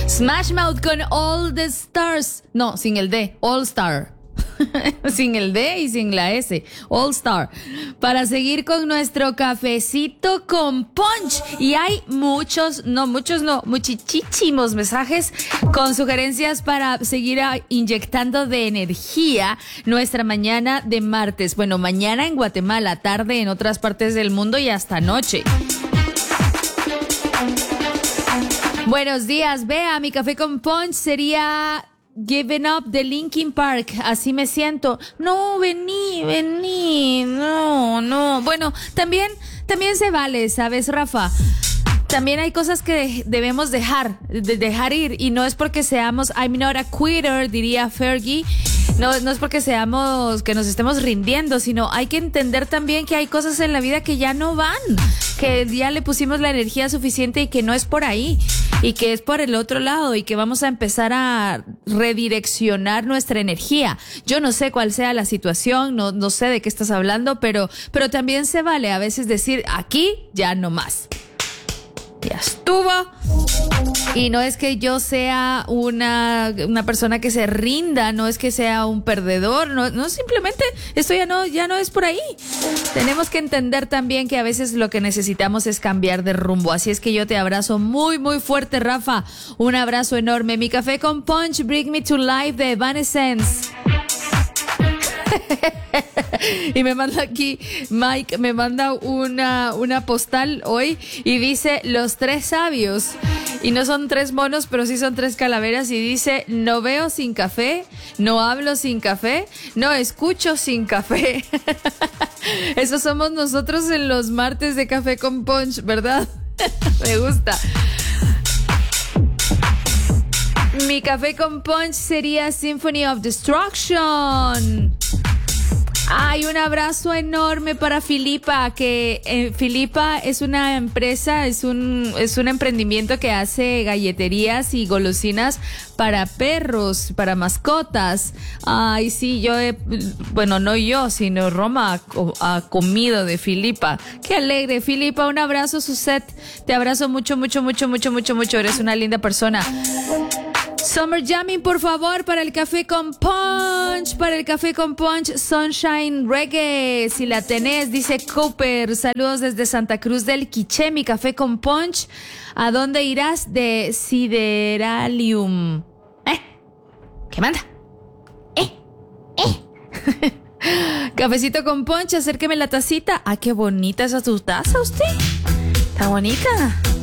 Smash Mouth con All the Stars. No, sin el D, All Star. Sin el D y sin la S, All Star, para seguir con nuestro cafecito con punch. Y hay muchísimos mensajes con sugerencias para seguir inyectando de energía nuestra mañana de martes. Bueno, mañana en Guatemala, tarde en otras partes del mundo y hasta noche. Buenos días, Bea, mi café con punch sería Giving Up de Linkin Park, así me siento. No, vení, no. Bueno, también se vale, ¿sabes, Rafa? También hay cosas que debemos dejar ir, y no es porque seamos I'm not a quitter, diría Fergie. No es porque que nos estemos rindiendo, sino hay que entender también que hay cosas en la vida que ya no van, que ya le pusimos la energía suficiente y que no es por ahí, y que es por el otro lado, y que vamos a empezar a redireccionar nuestra energía. Yo no sé cuál sea la situación, no sé de qué estás hablando, pero también se vale a veces decir aquí ya no más. Ya estuvo. Y no es que yo sea una persona que se rinda, no es que sea un perdedor, no simplemente esto ya no es por ahí. Tenemos que entender también que a veces lo que necesitamos es cambiar de rumbo. Así es que yo te abrazo muy, muy fuerte, Rafa. Un abrazo enorme. Mi café con punch, Bring Me to Life de Evanescence. Y me manda aquí Mike, me manda una postal hoy y dice los 3 sabios, y no son 3 monos, pero sí son 3 calaveras, y dice: no veo sin café, no hablo sin café, no escucho sin café. Eso somos nosotros en los martes de Café con Punch, ¿verdad? Me gusta. Mi café con punch sería Symphony of Destruction. Ay, un abrazo enorme para Filipa, que Filipa es una empresa, es un emprendimiento que hace galleterías y golosinas para perros, para mascotas. Ay, sí, no yo, sino Roma ha comido de Filipa. Qué alegre, Filipa, un abrazo, Suset. Te abrazo mucho. Eres una linda persona. Summer Jamming, por favor, para el café con punch, Sunshine Reggae, si la tenés, dice Cooper. Saludos desde Santa Cruz del Quiché, mi café con punch. ¿A dónde irás? De Sideralium. ¿Qué manda? Cafecito con punch, acérqueme la tacita. Ah, qué bonita esa tu taza, usted. Está bonita.